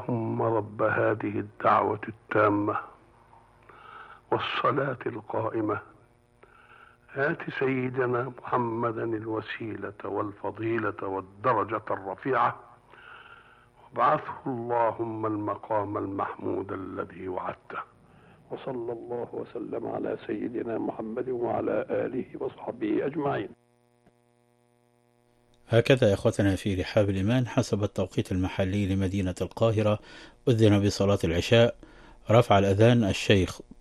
اللهم رب هذه الدعوة التامة والصلاة القائمة آت سيدنا محمدا الوسيلة والفضيلة والدرجة الرفيعة وابعثه اللهم المقام المحمود الذي وعدته. وصلى الله وسلم على سيدنا محمد وعلى آله وصحبه أجمعين. هكذا إخوتنا في رحاب الإيمان حسب التوقيت المحلي لمدينة القاهرة أذن بصلاة العشاء. رفع الأذان الشيخ